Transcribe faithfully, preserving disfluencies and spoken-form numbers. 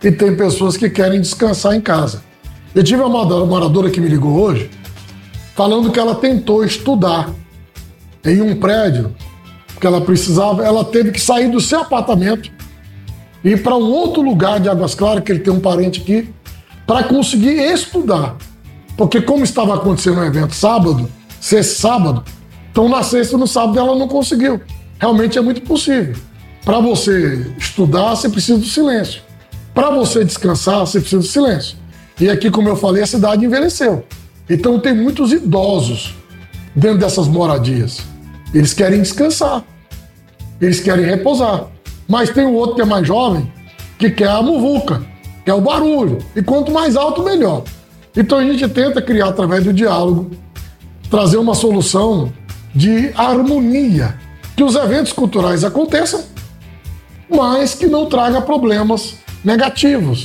e tem pessoas que querem descansar em casa. Eu tive uma moradora que me ligou hoje falando que ela tentou estudar em um prédio que ela precisava, ela teve que sair do seu apartamento e ir para um outro lugar de Águas Claras, que ele tem um parente aqui, para conseguir estudar. Porque como estava acontecendo um evento sábado, sexta sábado, então na sexta e no sábado ela não conseguiu. Realmente é muito possível. Para você estudar, você precisa do silêncio. Para você descansar, você precisa do silêncio. E aqui, como eu falei, a cidade envelheceu. Então tem muitos idosos dentro dessas moradias. Eles querem descansar. Eles querem repousar. Mas tem o outro que é mais jovem, que quer a muvuca, que é o barulho. E quanto mais alto, melhor. Então a gente tenta criar, através do diálogo, trazer uma solução de harmonia. Que os eventos culturais aconteçam, mas que não traga problemas negativos.